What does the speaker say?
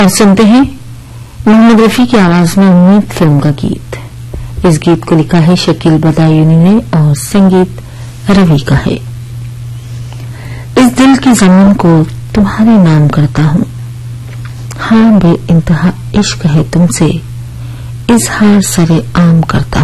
सुनते हैं मोहम्मद रफी की आवाज में उम्मीद फिल्म का गीत। इस गीत को लिखा है शकील बदायूनी ने और संगीत रवि का है। इस दिल की जमीन को तुम्हारे नाम करता हूं, हाँ बेइंतहा इश्क है तुमसे, इजहार सरे आम करता